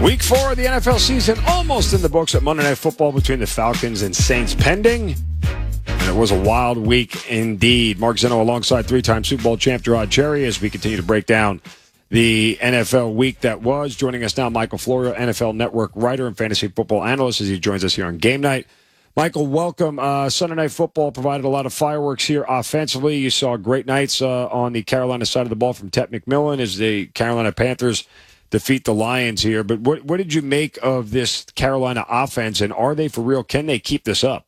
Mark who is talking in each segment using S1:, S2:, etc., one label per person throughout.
S1: Week 4 of the NFL season almost in the books at Monday Night Football between the Falcons and Saints pending. And it was a wild week indeed. Mark Zeno alongside three-time Super Bowl champ Gerard Cherry as we continue to break down the NFL week that was. Joining us now, Michael Florio, NFL Network writer and fantasy football analyst, as he joins us here on Game Night. Michael, welcome. Sunday Night Football provided a lot of fireworks here offensively. You saw great nights on the Carolina side of the ball from Ted McMillan as the Carolina Panthers defeat the Lions here. But what did you make of this Carolina offense, and are they for real? Can they keep this up?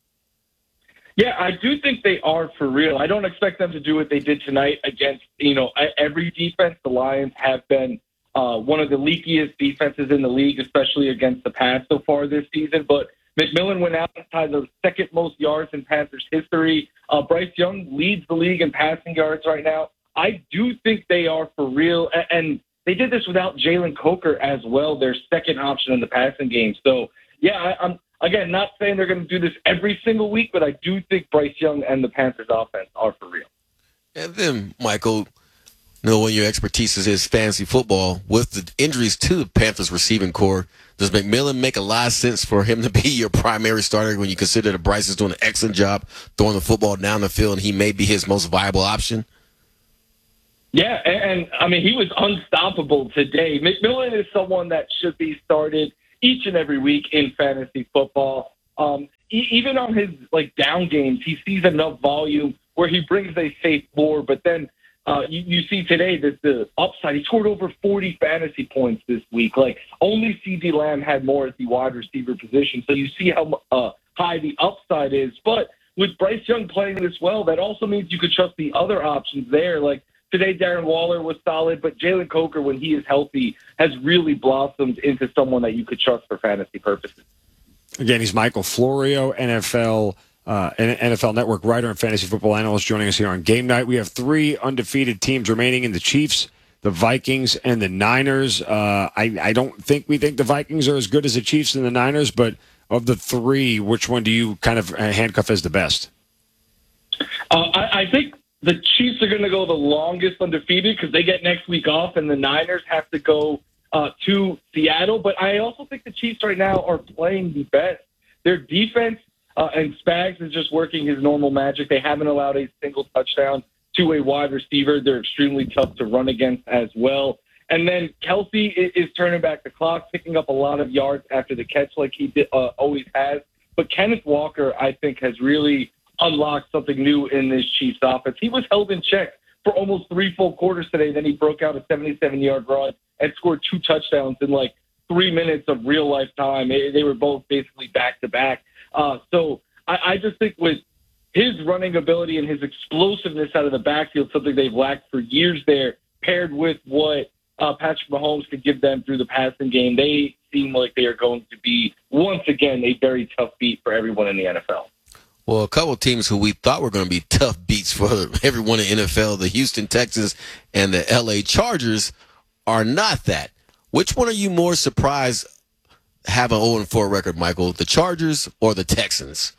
S2: Yeah, I do think they are for real. I don't expect them to do what they did tonight against, every defense. The Lions have been one of the leakiest defenses in the league, especially against the pass so far this season. But McMillan went out and tied the second most yards in Panthers history. Bryce Young leads the league in passing yards right now. I do think they are for real. And they did this without Jalen Coker as well, their second option in the passing game. So, yeah, I'm again not saying they're going to do this every single week, but I do think Bryce Young and the Panthers offense are for real.
S3: And then, Michael, when your expertise is fantasy football, with the injuries to the Panthers receiving core, does McMillan make a lot of sense for him to be your primary starter when you consider that Bryce is doing an excellent job throwing the football down the field and he may be his most viable option?
S2: Yeah, and I mean, he was unstoppable today. McMillan is someone that should be started each and every week in fantasy football. Even on his down games, he sees enough volume where he brings a safe floor. But then you see today that the upside, he scored over 40 fantasy points this week. Only CeeDee Lamb had more at the wide receiver position. So you see how high the upside is. But with Bryce Young playing this well, that also means you could trust the other options there. Today, Darren Waller was solid, but Jalen Coker, when he is healthy, has really blossomed into someone that you could trust for fantasy purposes.
S1: Again, he's Michael Florio, NFL Network writer and fantasy football analyst, joining us here on Game Night. We have three undefeated teams remaining in the Chiefs, the Vikings, and the Niners. I don't think we think the Vikings are as good as the Chiefs and the Niners, but of the three, which one do you kind of handcuff as the best?
S2: I think the Chiefs are going to go the longest undefeated because they get next week off, and the Niners have to go to Seattle. But I also think the Chiefs right now are playing the best. Their defense and Spags is just working his normal magic. They haven't allowed a single touchdown to a wide receiver. They're extremely tough to run against as well. And then Kelsey is turning back the clock, picking up a lot of yards after the catch like he always has. But Kenneth Walker, I think, has really unlocked something new in this Chiefs offense. He was held in check for almost 3 full quarters today. Then he broke out a 77-yard run and scored 2 touchdowns in 3 minutes of real-life time. They were both basically back-to-back. So I just think with his running ability and his explosiveness out of the backfield, something they've lacked for years there, paired with what Patrick Mahomes could give them through the passing game, they seem like they are going to be, once again, a very tough beat for everyone in the NFL.
S3: Well, a couple of teams who we thought were going to be tough beats for everyone in the NFL, the Houston Texans and the LA Chargers, are not that. Which one are you more surprised have an 0-4 record, Michael, the Chargers or the Texans?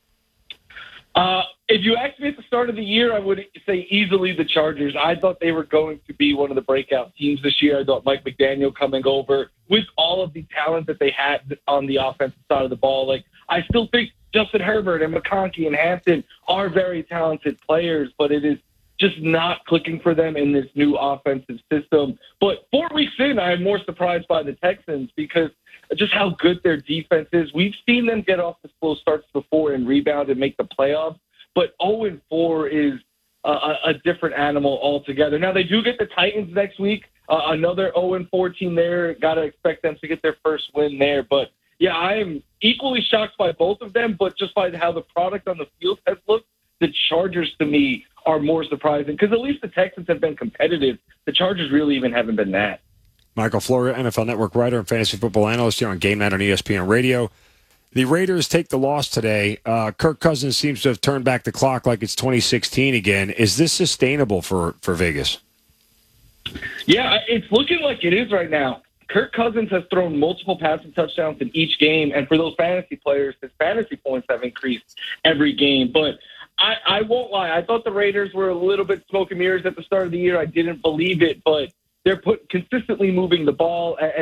S2: If you asked me at the start of the year, I would say easily the Chargers. I thought they were going to be one of the breakout teams this year. I thought Mike McDaniel coming over with all of the talent that they had on the offensive side of the ball. I still think Justin Herbert and McConkey and Hampton are very talented players, but it is just not clicking for them in this new offensive system. But 4 weeks in, I am more surprised by the Texans because just how good their defense is. We've seen them get off the slow starts before and rebound and make the playoffs, but 0-4 is a different animal altogether. Now, they do get the Titans next week, another 0-4 team there. Got to expect them to get their first win there, but yeah, I am equally shocked by both of them, but just by how the product on the field has looked, the Chargers to me are more surprising because at least the Texans have been competitive. The Chargers really even haven't been that.
S1: Michael Florio, NFL Network writer and fantasy football analyst here on Game Night on ESPN Radio. The Raiders take the loss today. Kirk Cousins seems to have turned back the clock like it's 2016 again. Is this sustainable for Vegas?
S2: Yeah, it's looking like it is right now. Kirk Cousins has thrown multiple passing touchdowns in each game, and for those fantasy players, his fantasy points have increased every game. But I won't lie. I thought the Raiders were a little bit smoke and mirrors at the start of the year. I didn't believe it, but they're consistently moving the ball, and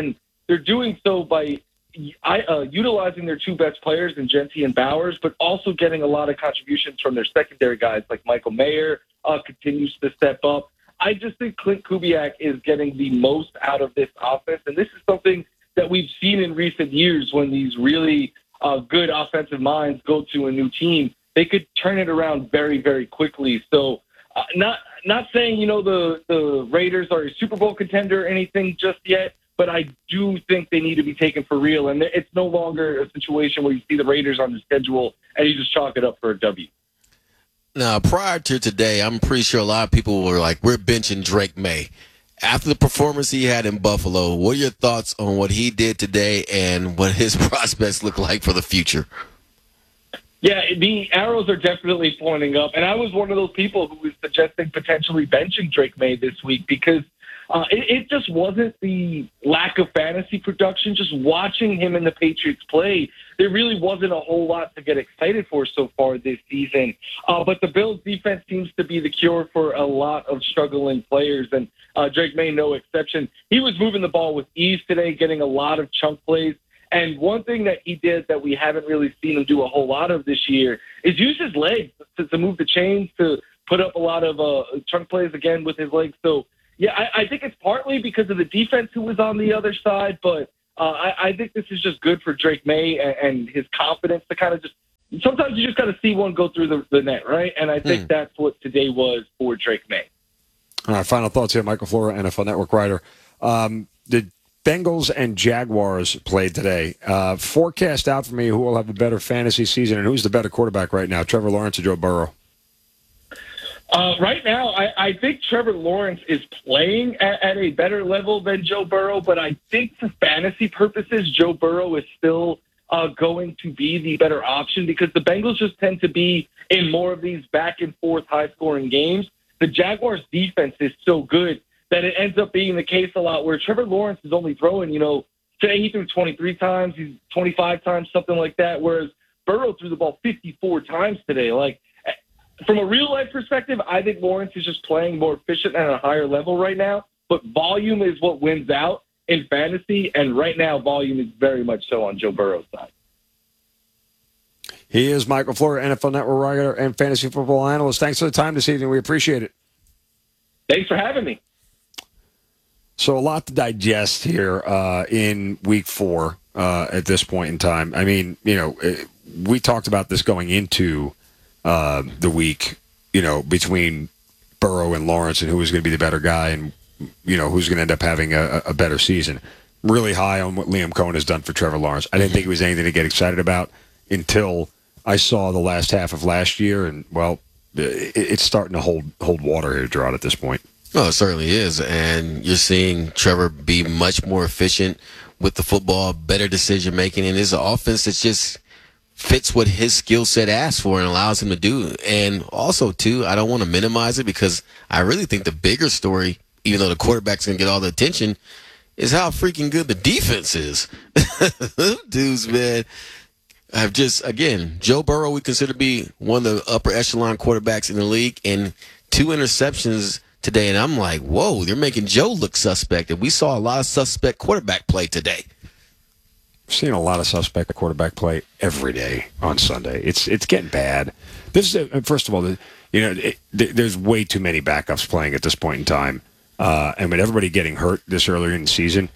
S2: they're doing so by utilizing their two best players in Gentry and Bowers, but also getting a lot of contributions from their secondary guys like Michael Mayer continues to step up. I just think Clint Kubiak is getting the most out of this offense, and this is something that we've seen in recent years when these really good offensive minds go to a new team. They could turn it around very, very quickly. So not saying, the Raiders are a Super Bowl contender or anything just yet, but I do think they need to be taken for real. And it's no longer a situation where you see the Raiders on the schedule and you just chalk it up for a W.
S3: Now, prior to today, I'm pretty sure a lot of people were like, we're benching Drake May. After the performance he had in Buffalo, what are your thoughts on what he did today and what his prospects look like for the future?
S2: Yeah, the arrows are definitely pointing up. And I was one of those people who was suggesting potentially benching Drake May this week because it just wasn't the lack of fantasy production. Just watching him and the Patriots play, there really wasn't a whole lot to get excited for so far this season. But the Bills' defense seems to be the cure for a lot of struggling players, and Drake May no exception. He was moving the ball with ease today, getting a lot of chunk plays. And one thing that he did that we haven't really seen him do a whole lot of this year is use his legs to move the chains, to put up a lot of chunk plays again with his legs. So, yeah, I think it's partly because of the defense who was on the other side, but I think this is just good for Drake May and his confidence to kind of just – sometimes you just got to see one go through the net, right? And I think that's what today was for Drake May.
S1: All right, final thoughts here. Michael Flora, NFL Network writer. The Bengals and Jaguars played today. Forecast out for me who will have a better fantasy season and who's the better quarterback right now, Trevor Lawrence or Joe Burrow?
S2: Right now, I think Trevor Lawrence is playing at a better level than Joe Burrow, but I think for fantasy purposes, Joe Burrow is still going to be the better option because the Bengals just tend to be in more of these back-and-forth high-scoring games. The Jaguars' defense is so good that it ends up being the case a lot where Trevor Lawrence is only throwing, today he threw 23 times, he's 25 times, something like that, whereas Burrow threw the ball 54 times today. Like, from a real-life perspective, I think Lawrence is just playing more efficient at a higher level right now, but volume is what wins out in fantasy, and right now volume is very much so on Joe Burrow's side.
S1: He is Michael Flora, NFL Network writer and fantasy football analyst. Thanks for the time this evening. We appreciate it. Thanks
S2: for having me.
S1: So a lot to digest here in week 4 at this point in time. I mean, we talked about this going into the week, between Burrow and Lawrence and who was going to be the better guy and, who's going to end up having a better season. Really high on what Liam Cohen has done for Trevor Lawrence. I didn't think it was anything to get excited about until I saw the last half of last year, and, well, it's starting to hold water here, Gerard, at this point.
S3: Oh, it certainly is. And you're seeing Trevor be much more efficient with the football, better decision-making, and it's an offense that just fits what his skill set asks for and allows him to do. And also, too, I don't want to minimize it because I really think the bigger story, even though the quarterback's going to get all the attention, is how freaking good the defense is. Dudes, man, I've just, again, Joe Burrow we consider to be one of the upper echelon quarterbacks in the league, and 2 interceptions today, and I'm like, whoa, they're making Joe look suspect. And we saw a lot of suspect quarterback play today.
S1: I've seen a lot of suspect quarterback play every day on Sunday. It's getting bad. This is first of all, there's way too many backups playing at this point in time, and with everybody getting hurt this earlier in the season,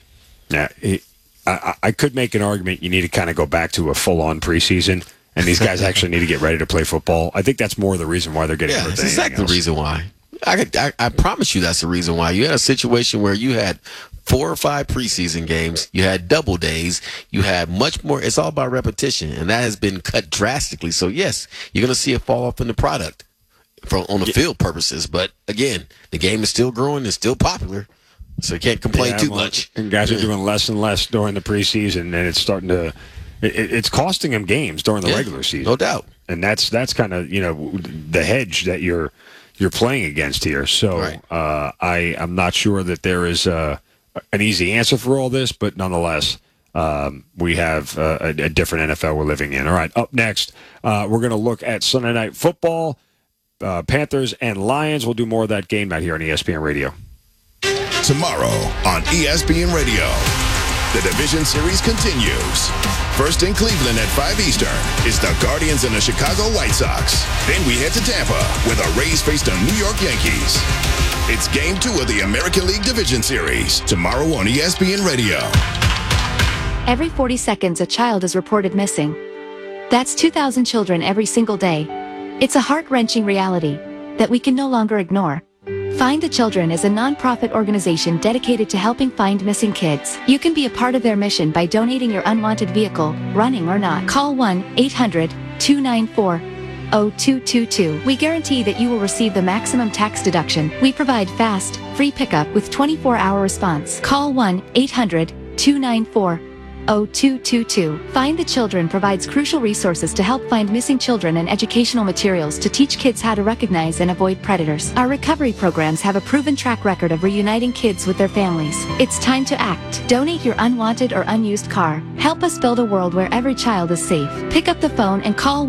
S1: I could make an argument you need to kind of go back to a full-on preseason, and these guys actually need to get ready to play football. I think that's more the reason why they're getting hurt.
S3: That's exactly the reason why. I promise you that's the reason why. You had a situation where you had 4 or 5 preseason games, you had double days, you had much more. It's all about repetition, and that has been cut drastically. So, yes, you're going to see a fall off in the product on the field purposes. But, again, the game is still growing. It's still popular, so you can't complain too much.
S1: And guys are doing less and less during the preseason, and it's starting to it's costing them games during the regular season.
S3: No doubt.
S1: And that's kind of, the hedge that you're playing against here. So right. I'm not sure that there is an easy answer for all this, but nonetheless, we have a different NFL we're living in. All right, up next, we're going to look at Sunday Night Football, Panthers and Lions. We'll do more of that game night here on ESPN Radio.
S4: Tomorrow on ESPN Radio. The division series continues. First in Cleveland at 5 Eastern is the Guardians and the Chicago White Sox. Then we head to Tampa, where the Rays face the New York Yankees. It's Game 2 of the American League Division Series, tomorrow on ESPN Radio.
S5: Every 40 seconds, a child is reported missing. That's 2,000 children every single day. It's a heart-wrenching reality that we can no longer ignore. Find the Children is a non-profit organization dedicated to helping find missing kids. You can be a part of their mission by donating your unwanted vehicle, running or not. Call 1-800-294-0222. We guarantee that you will receive the maximum tax deduction. We provide fast, free pickup with 24-hour response. Call 1-800-294-0222. Find the Children provides crucial resources to help find missing children and educational materials to teach kids how to recognize and avoid predators. Our recovery programs have a proven track record of reuniting kids with their families. It's time to act. Donate your unwanted or unused car. Help us build a world where every child is safe. Pick up the phone and call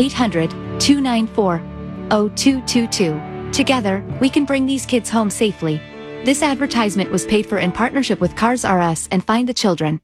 S5: 1-800-294-0222. Together, we can bring these kids home safely. This advertisement was paid for in partnership with Cars R Us and Find the Children.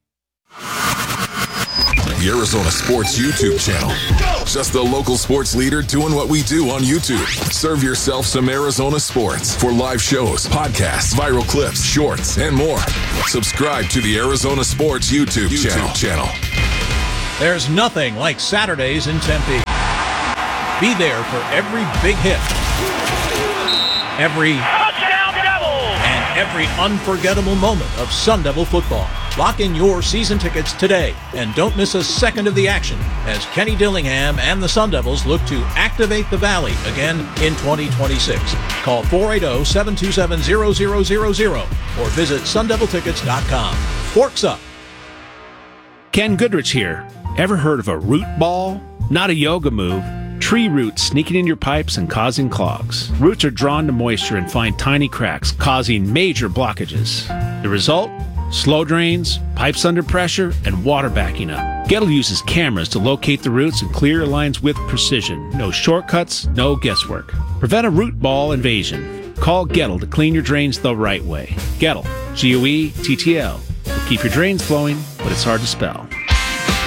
S6: The Arizona Sports YouTube channel. Just the local sports leader doing what we do on YouTube. Serve yourself some Arizona sports for live shows, podcasts, viral clips, shorts, and more. Subscribe to the Arizona Sports YouTube channel.
S7: There's nothing like Saturdays in Tempe. Be there for every big hit, every touchdown Devils, and every unforgettable moment of Sun Devil football. Lock in your season tickets today and don't miss a second of the action as Kenny Dillingham and the Sun Devils look to activate the Valley again in 2026. Call 480-727-0000 or visit sundeviltickets.com. Forks up.
S8: Ken Goodrich here. Ever heard of a root ball? Not a yoga move. Tree roots sneaking in your pipes and causing clogs. Roots are drawn to moisture and find tiny cracks, causing major blockages. The result? Slow drains, pipes under pressure, and water backing up. Gettle uses cameras to locate the roots and clear lines with precision. No shortcuts, no guesswork. Prevent a root ball invasion. Call Gettle to clean your drains the right way. Gettle, G-O-E-T-T-L. Will keep your drains flowing, but it's hard to spell.